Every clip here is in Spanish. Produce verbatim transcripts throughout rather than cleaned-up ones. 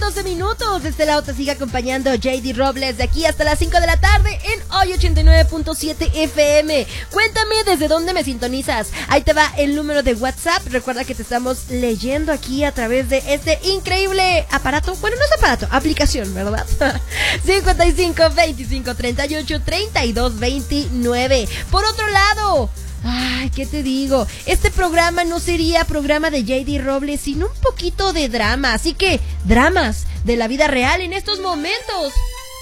doce minutos. De este lado te sigue acompañando J D Robles de aquí hasta las cinco de la tarde en Hoy ochenta y nueve punto siete F M. Cuéntame desde dónde me sintonizas. Ahí te va el número de WhatsApp. Recuerda que te estamos leyendo aquí a través de este increíble aparato. Bueno, no es aparato, aplicación, ¿verdad? cincuenta y cinco, veinticinco, treinta y ocho, treinta y dos, veintinueve. Por otro lado, ay, ¿qué te digo? Este programa no sería programa de J D Robles, sino un poquito de drama. Así que, dramas de la vida real en estos momentos.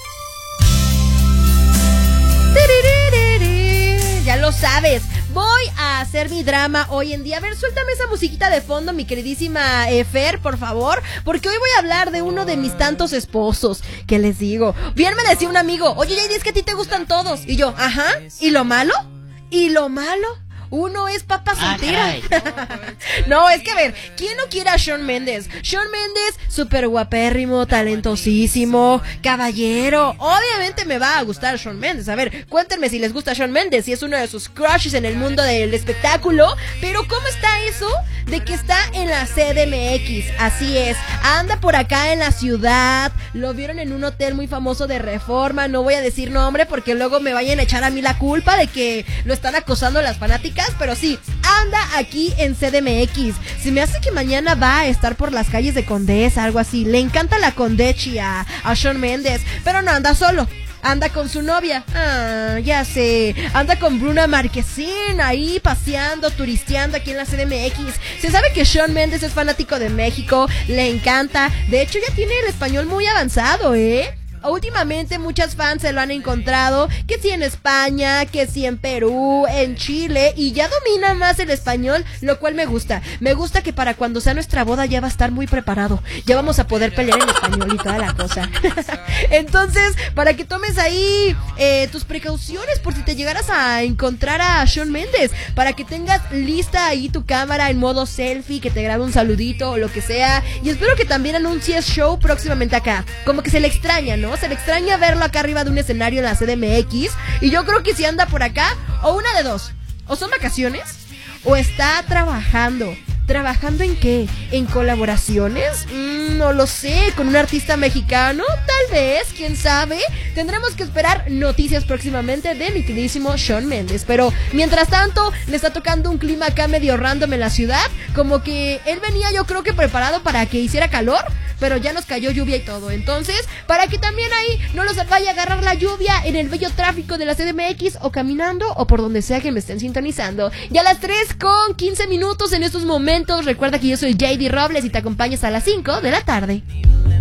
Ya lo sabes, voy a hacer mi drama hoy en día. A ver, suéltame esa musiquita de fondo, mi queridísima eh, Fer, por favor, porque hoy voy a hablar de uno de mis tantos esposos. ¿Qué les digo? Bien me decía un amigo, oye, J D, es que a ti te gustan todos. Y yo, ajá, ¿y lo malo? ¿Y lo malo? Uno es papa soltera. Ah, no, es que a ver, ¿quién no quiere a Shawn Mendes? Shawn Mendes, súper guapérrimo, talentosísimo, caballero. Obviamente me va a gustar Shawn Mendes. A ver, cuéntenme si les gusta Shawn Mendes, si es uno de sus crushes en el mundo del espectáculo. Pero ¿cómo está eso de que está en la C D M X? Así es, anda por acá en la ciudad. Lo vieron en un hotel muy famoso de Reforma. No voy a decir nombre porque luego me vayan a echar a mí la culpa de que lo están acosando las fanáticas. Pero sí, anda aquí en C D M X. Se me hace que mañana va a estar por las calles de Condesa, algo así. Le encanta la Condechi a, a Shawn Mendes, pero no anda solo. Anda con su novia. Ah, ya sé. Anda con Bruna Marquezine ahí paseando, turisteando aquí en la C D M X. Se sabe que Shawn Mendes es fanático de México. Le encanta. De hecho, ya tiene el español muy avanzado, ¿eh? Últimamente muchas fans se lo han encontrado, que si en España, que si en Perú, en Chile, y ya domina más el español, lo cual me gusta. Me gusta que para cuando sea nuestra boda ya va a estar muy preparado. Ya vamos a poder pelear en español y toda la cosa. Entonces, para que tomes ahí eh, tus precauciones por si te llegaras a encontrar a Shawn Mendes, para que tengas lista ahí tu cámara en modo selfie, que te grabe un saludito o lo que sea. Y espero que también anuncies show próximamente acá. Como que se le extraña, ¿no? Se le extraña verlo acá arriba de un escenario en la C D M X. Y yo creo que si anda por acá, o una de dos, o son vacaciones, o está trabajando. ¿Trabajando en qué? ¿En colaboraciones? Mm, no lo sé, ¿con un artista mexicano? Tal vez, quién sabe. Tendremos que esperar noticias próximamente de mi queridísimo Shawn Mendes. Pero mientras tanto, le está tocando un clima acá medio random en la ciudad. Como que él venía, yo creo que preparado para que hiciera calor, pero ya nos cayó lluvia y todo. Entonces, para que también ahí no los vaya a agarrar la lluvia en el bello tráfico de la C D M X, o caminando, o por donde sea que me estén sintonizando. Ya a las tres con quince minutos en estos momentos. Recuerda que yo soy J D Robles y te acompaño hasta las cinco de la tarde.